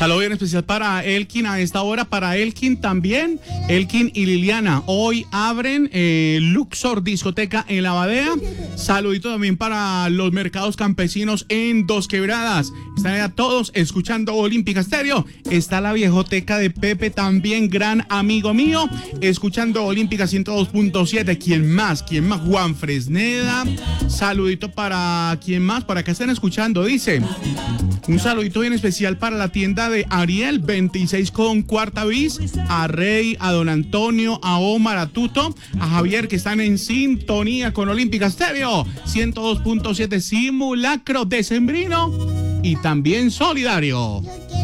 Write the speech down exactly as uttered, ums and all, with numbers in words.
Saludo bien especial para Elkin a esta hora, para Elkin también, Elkin y Liliana. Hoy abren eh, Luxor Discoteca en La Badea. Saludito también para los mercados campesinos en Dos Quebradas. Están allá todos escuchando Olímpica Estéreo. Está la viejoteca de Pepe también, gran amigo mío, escuchando Olímpica ciento dos punto siete. ¿Quién más? ¿Quién más? Juan Fresneda. Saludito para ¿quién más? Para que estén escuchando, dice. Un saludito bien especial para la tienda de Ariel veintiséis con cuarta bis, a Rey, a Don Antonio, a Omar, a Tuto, a Javier, que están en sintonía con Olímpica Estéreo ciento dos punto siete, simulacro decembrino y también solidario.